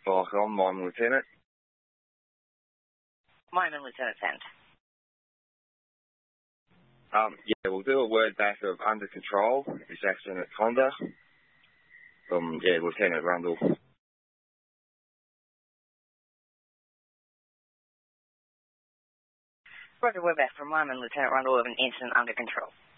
Falcon, Mining Lieutenant. Mining Lieutenant Sand. Yeah, we'll do a word back of under control. It's Jackson at Conda. Lieutenant Rundle. Roger, we're back from Mining Lieutenant Rundle of an incident under control.